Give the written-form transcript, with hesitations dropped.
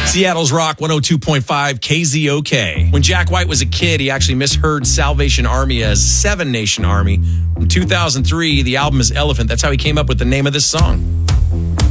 Seattle's Rock 102.5 KZOK. When Jack White was a kid, he actually misheard Salvation Army as Seven Nation Army. In 2003, the album is Elephant. That's how he came up with the name of this song.